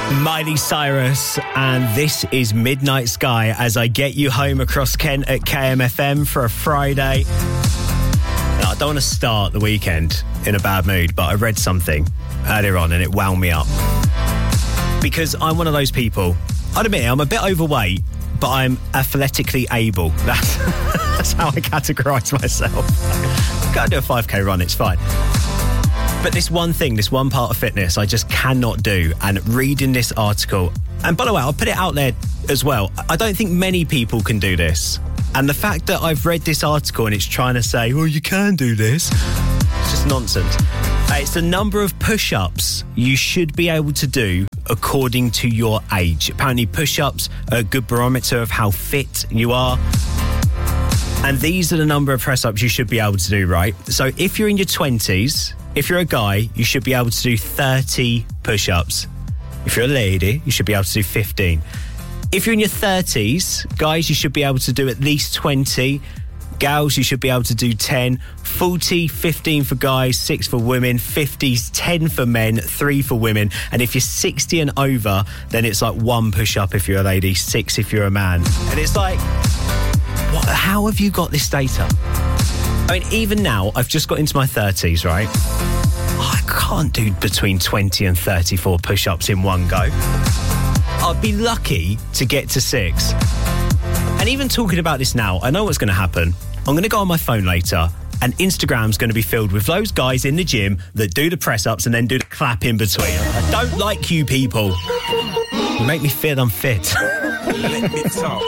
Miley Cyrus, and this is Midnight Sky as I get you home across Kent at KMFM for a Friday. Now, I don't want to start the weekend in a bad mood, but I read something earlier on and it wound me up. Because I'm one of those people, I'd admit I'm a bit overweight, but I'm athletically able. That's how I categorise myself. Go and do a 5k run, it's fine. But this one thing, this one part of fitness, I just cannot do. And reading this article, and by the way, I'll put it out there as well, I don't think many people can do this. And the fact that I've read this article and it's trying to say, well, you can do this, it's just nonsense. It's the number of push-ups you should be able to do according to your age. Apparently, push-ups are a good barometer of how fit you are. And these are the number of press-ups you should be able to do, right? So if you're in your 20s, if you're a guy, you should be able to do 30 push-ups. If you're a lady, you should be able to do 15. If you're in your 30s, guys, you should be able to do at least 20. Gals, you should be able to do 10. 40, 15 for guys, 6 for women. 50, 10 for men, 3 for women. And if you're 60 and over, then it's like 1 push-up if you're a lady, 6 if you're a man. And it's like, what? How have you got this data? I mean, even now, I've just got into my 30s, right? I can't do between 20 and 34 push-ups in one go. I'd be lucky to get to 6. And even talking about this now, I know what's going to happen. I'm going to go on my phone later, and Instagram's going to be filled with those guys in the gym that do the press-ups and then do the clap in between. I don't like you people. You make me feel unfit. Let me talk.